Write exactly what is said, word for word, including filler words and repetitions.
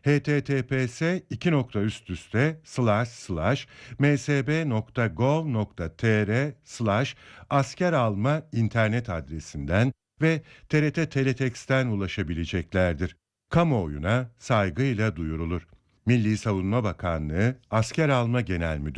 https iki nokta üst üste slash slash msb.gov.tr slash asker alma internet adresinden ve T R T Teletext'ten ulaşabileceklerdir. Kamuoyuna saygıyla duyurulur. Milli Savunma Bakanlığı Asker Alma Genel Müdürlüğü